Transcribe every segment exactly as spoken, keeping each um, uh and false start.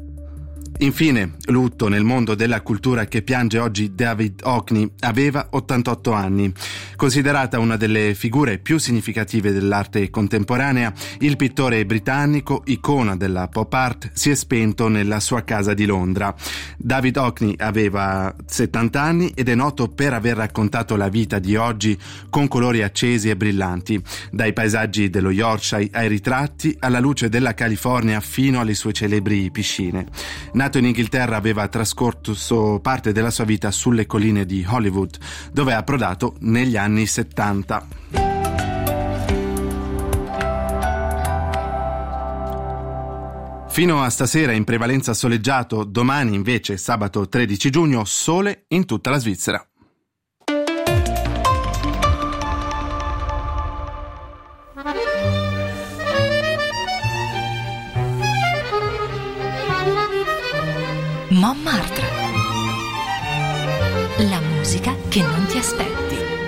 Infine, lutto nel mondo della cultura che piange oggi David Hockney, aveva ottantotto anni. Considerata una delle figure più significative dell'arte contemporanea, il pittore britannico, icona della pop art, si è spento nella sua casa di Londra. David Hockney aveva settanta anni ed è noto per aver raccontato la vita di oggi con colori accesi e brillanti, dai paesaggi dello Yorkshire ai ritratti, alla luce della California fino alle sue celebri piscine. Nato in Inghilterra, aveva trascorso parte della sua vita sulle colline di Hollywood, dove è approdato negli anni settanta. Fino a stasera in prevalenza soleggiato, domani invece sabato tredici giugno sole in tutta la Svizzera. Montmartre. La musica che non ti aspetti.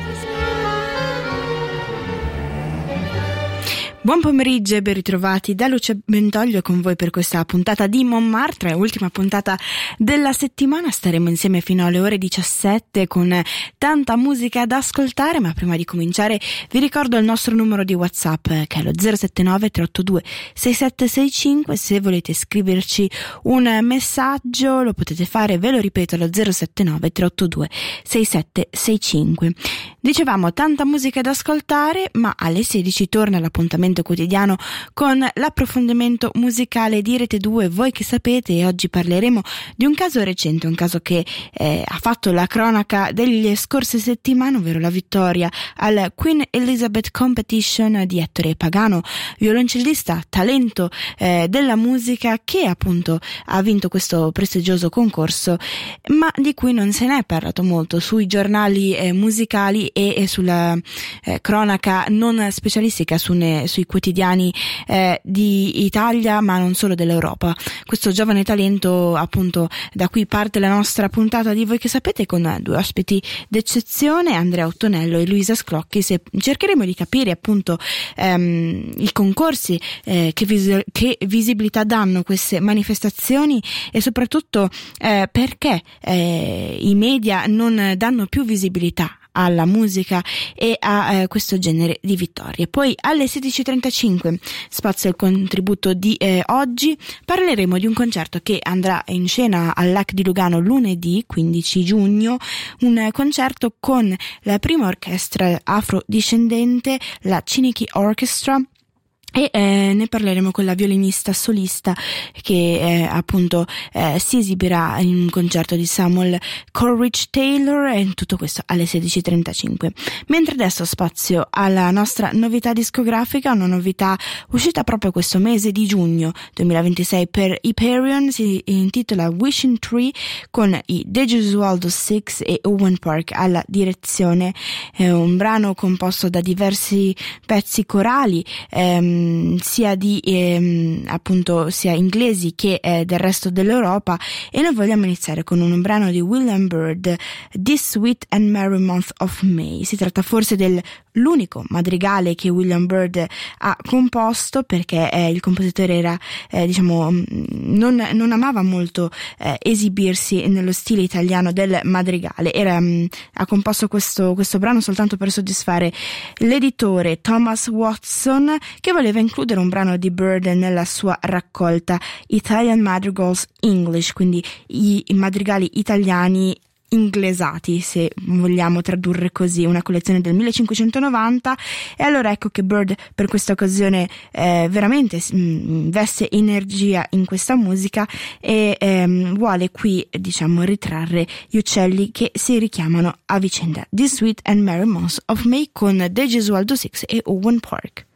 Buon pomeriggio e ben ritrovati da Lucia Bentoglio con voi per questa puntata di Montmartre, ultima puntata della settimana. Staremo insieme fino alle ore diciassette con tanta musica da ascoltare, ma prima di cominciare vi ricordo il nostro numero di WhatsApp che è lo zero sette nove tre otto due sei sette sei cinque. Se volete scriverci un messaggio lo potete fare, ve lo ripeto, lo zero sette nove tre otto due sei sette sei cinque. Dicevamo tanta musica da ascoltare, ma alle sedici torna l'appuntamento quotidiano con l'approfondimento musicale di Rete due, voi che sapete, e oggi parleremo di un caso recente, un caso che eh, ha fatto la cronaca delle scorse settimane, ovvero la vittoria al Queen Elizabeth Competition di Ettore Pagano, violoncellista, talento eh, della musica, che appunto ha vinto questo prestigioso concorso, ma di cui non se ne è parlato molto sui giornali eh, musicali e, e sulla eh, cronaca non specialistica su ne, sui quotidiani eh, di Italia, ma non solo dell'Europa. Questo giovane talento, appunto, da cui parte la nostra puntata di Voi che sapete, con due ospiti d'eccezione, Andrea Ottonello e Luisa Sclocchi. Se cercheremo di capire appunto ehm, i concorsi, eh, che, vis- che visibilità danno queste manifestazioni e soprattutto eh, perché eh, i media non danno più visibilità alla musica e a eh, questo genere di vittorie. Poi alle sedici e trentacinque, spazio al contributo di eh, oggi, parleremo di un concerto che andrà in scena al Lac di Lugano lunedì quindici giugno, un eh, concerto con la prima orchestra afrodiscendente, la Chiniki Orchestra, e eh, ne parleremo con la violinista solista che eh, appunto eh, si esibirà in un concerto di Samuel Coleridge Taylor, e tutto questo alle sedici e trentacinque. Mentre adesso spazio alla nostra novità discografica, una novità uscita proprio questo mese di giugno duemilaventisei per Hyperion, si intitola Wishing Tree, con i De Gesualdo sei e Owen Park alla direzione. È un brano composto da diversi pezzi corali, ehm, sia di ehm, appunto sia inglesi che eh, del resto dell'Europa, e noi vogliamo iniziare con un brano di William Byrd, This Sweet and Merry Month of May. Si tratta forse dell'unico madrigale che William Byrd ha composto, perché eh, il compositore era eh, diciamo non, non amava molto eh, esibirsi nello stile italiano del madrigale. Era, mh, ha composto questo, questo brano soltanto per soddisfare l'editore Thomas Watson, che voleva includere un brano di Byrd nella sua raccolta Italian Madrigals English, quindi i, i madrigali italiani inglesati, se vogliamo tradurre così, una collezione del millecinquecentonovanta. E allora ecco che Byrd per questa occasione eh, veramente investe energia in questa musica e ehm, vuole qui diciamo ritrarre gli uccelli che si richiamano a vicenda. This Sweet and Merry Month of May con De Gesualdo sei e Owen Park.